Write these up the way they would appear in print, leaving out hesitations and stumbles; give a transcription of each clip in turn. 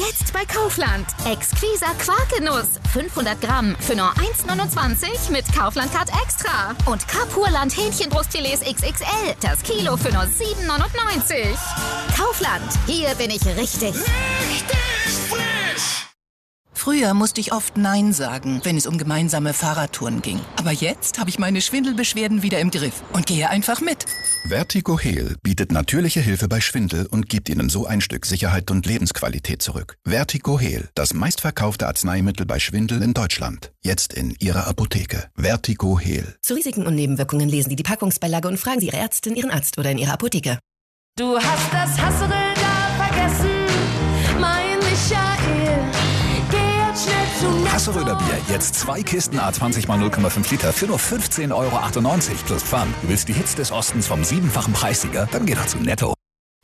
Jetzt bei Kaufland. Exquiser Quarkgenuss. 500 Gramm für nur 1,29 mit Kaufland-Card Extra. Und Kapurland Hähnchenbrustfilets XXL. Das Kilo für nur 7,99. Kaufland. Hier bin ich richtig. Richtig frisch! Früher musste ich oft Nein sagen, wenn es um gemeinsame Fahrradtouren ging. Aber jetzt habe ich meine Schwindelbeschwerden wieder im Griff und gehe einfach mit. Vertigo Heal bietet natürliche Hilfe bei Schwindel und gibt Ihnen so ein Stück Sicherheit und Lebensqualität zurück. Vertigo Heal, das meistverkaufte Arzneimittel bei Schwindel in Deutschland. Jetzt in Ihrer Apotheke. Vertigo Heal. Zu Risiken und Nebenwirkungen lesen Sie die Packungsbeilage und fragen Sie Ihre Ärztin, Ihren Arzt oder in Ihrer Apotheke. Du hast das Hassel da vergessen, mein Michael. Geh jetzt schnell zu Netto. Hasseröder Bier, jetzt 2 Kisten A20 x 0,5 Liter für nur 15,98 € plus Pfand. Du willst die Hits des Ostens vom 7-fachen Preissieger? Dann geh doch zu Netto.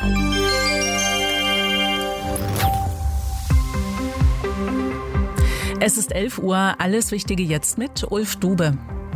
Es ist 11 Uhr, alles Wichtige jetzt mit Ulf Dube.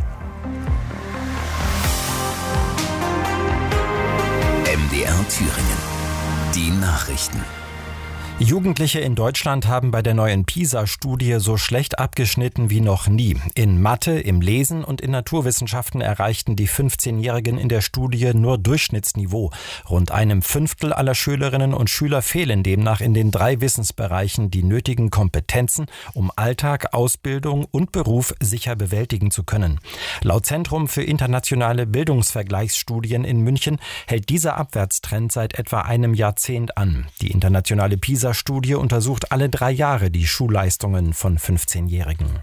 MDR Thüringen. Die Nachrichten. Jugendliche in Deutschland haben bei der neuen PISA-Studie so schlecht abgeschnitten wie noch nie. In Mathe, im Lesen und in Naturwissenschaften erreichten die 15-Jährigen in der Studie nur Durchschnittsniveau. Rund einem Fünftel aller Schülerinnen und Schüler fehlen demnach in den 3 Wissensbereichen die nötigen Kompetenzen, um Alltag, Ausbildung und Beruf sicher bewältigen zu können. Laut Zentrum für internationale Bildungsvergleichsstudien in München hält dieser Abwärtstrend seit etwa einem Jahrzehnt an. Die internationale PISA-Studie untersucht alle 3 Jahre die Schulleistungen von 15-Jährigen.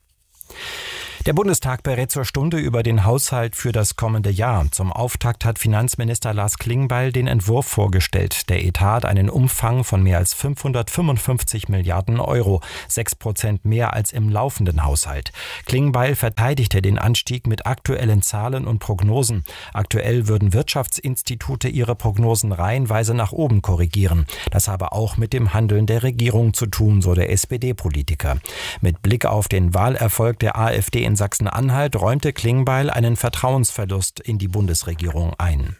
Der Bundestag berät zur Stunde über den Haushalt für das kommende Jahr. Zum Auftakt hat Finanzminister Lars Klingbeil den Entwurf vorgestellt. Der Etat hat einen Umfang von mehr als 555 Milliarden Euro, 6% mehr als im laufenden Haushalt. Klingbeil verteidigte den Anstieg mit aktuellen Zahlen und Prognosen. Aktuell würden Wirtschaftsinstitute ihre Prognosen reihenweise nach oben korrigieren. Das habe auch mit dem Handeln der Regierung zu tun, so der SPD-Politiker. Mit Blick auf den Wahlerfolg der AfD in Sachsen-Anhalt räumte Klingbeil einen Vertrauensverlust in die Bundesregierung ein.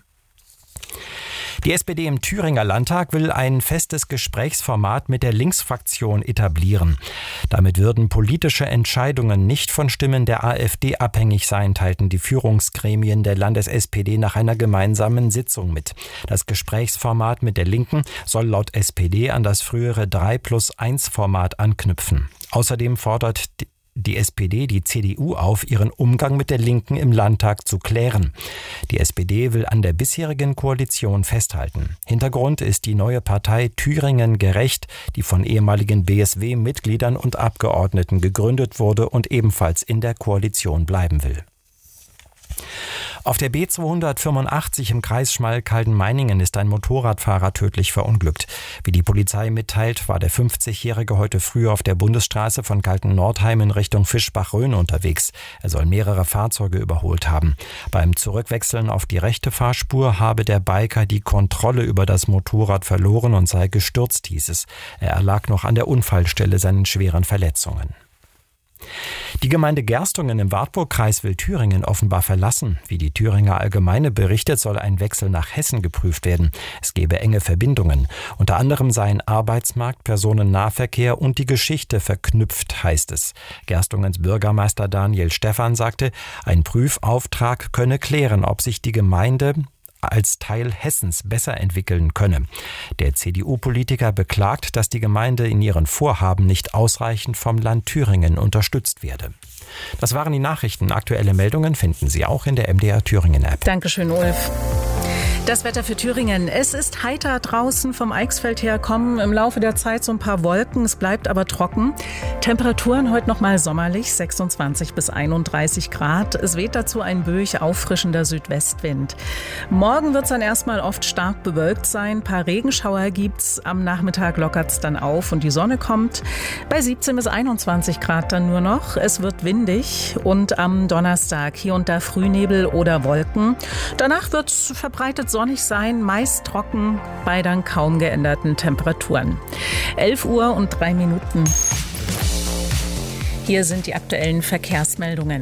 Die SPD im Thüringer Landtag will ein festes Gesprächsformat mit der Linksfraktion etablieren. Damit würden politische Entscheidungen nicht von Stimmen der AfD abhängig sein, teilten die Führungsgremien der Landes-SPD nach einer gemeinsamen Sitzung mit. Das Gesprächsformat mit der Linken soll laut SPD an das frühere 3+1-Format anknüpfen. Außerdem fordert die SPD die CDU auf, ihren Umgang mit der Linken im Landtag zu klären. Die SPD will an der bisherigen Koalition festhalten. Hintergrund ist die neue Partei Thüringen gerecht, die von ehemaligen BSW-Mitgliedern und Abgeordneten gegründet wurde und ebenfalls in der Koalition bleiben will. Auf der B285 im Kreis Schmalkalden-Meiningen ist ein Motorradfahrer tödlich verunglückt. Wie die Polizei mitteilt, war der 50-Jährige heute früh auf der Bundesstraße von Kalten-Nordheim in Richtung Fischbach-Rhön unterwegs. Er soll mehrere Fahrzeuge überholt haben. Beim Zurückwechseln auf die rechte Fahrspur habe der Biker die Kontrolle über das Motorrad verloren und sei gestürzt, hieß es. Er erlag noch an der Unfallstelle seinen schweren Verletzungen. Die Gemeinde Gerstungen im Wartburgkreis will Thüringen offenbar verlassen. Wie die Thüringer Allgemeine berichtet, soll ein Wechsel nach Hessen geprüft werden. Es gebe enge Verbindungen. Unter anderem seien Arbeitsmarkt, Personennahverkehr und die Geschichte verknüpft, heißt es. Gerstungens Bürgermeister Daniel Stephan sagte, ein Prüfauftrag könne klären, ob sich die Gemeinde als Teil Hessens besser entwickeln könne. Der CDU-Politiker beklagt, dass die Gemeinde in ihren Vorhaben nicht ausreichend vom Land Thüringen unterstützt werde. Das waren die Nachrichten. Aktuelle Meldungen finden Sie auch in der MDR Thüringen-App. Dankeschön, Ulf. Das Wetter für Thüringen. Es ist heiter draußen. Vom Eichsfeld her kommen im Laufe der Zeit so ein paar Wolken. Es bleibt aber trocken. Temperaturen heute noch mal sommerlich, 26 bis 31 Grad. Es weht dazu ein böig auffrischender Südwestwind. Morgen wird es dann erstmal oft stark bewölkt sein. Ein paar Regenschauer gibt's. Am Nachmittag lockert es dann auf und die Sonne kommt. Bei 17 bis 21 Grad dann nur noch. Es wird windig und am Donnerstag hier und da Frühnebel oder Wolken. Danach wird es verbreitet sonnig sein, meist trocken bei dann kaum geänderten Temperaturen. 11 Uhr und 3 Minuten. Hier sind die aktuellen Verkehrsmeldungen.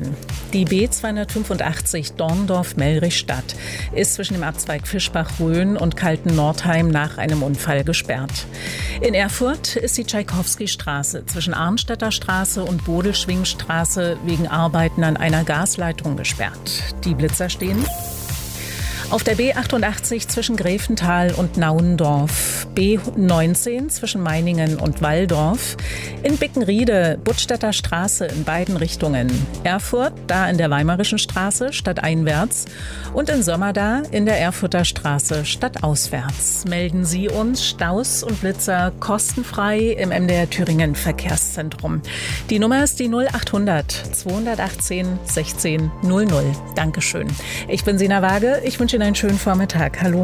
Die B285 Dorndorf-Mellrichstadt ist zwischen dem Abzweig Fischbach-Rhön und Kalten-Nordheim nach einem Unfall gesperrt. In Erfurt ist die Tschaikowski-Straße zwischen Arnstädter Straße und Bodelschwingstraße wegen Arbeiten an einer Gasleitung gesperrt. Die Blitzer stehen auf der B88 zwischen Gräfenthal und Nauendorf, B19 zwischen Meiningen und Walldorf, in Bickenriede, Buttstädter Straße in beiden Richtungen, Erfurt, da in der Weimarischen Straße stadteinwärts und in Sömmerda in der Erfurter Straße stadtauswärts. Melden Sie uns Staus und Blitzer kostenfrei im MDR Thüringen Verkehrszentrum. Die Nummer ist die 0800 218 16 00. Dankeschön. Ich bin Sina Waage. Ich wünsche Ihnen einen schönen Vormittag. Hallo.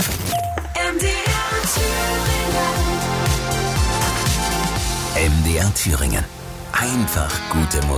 MDR Thüringen. Einfach gute Musik.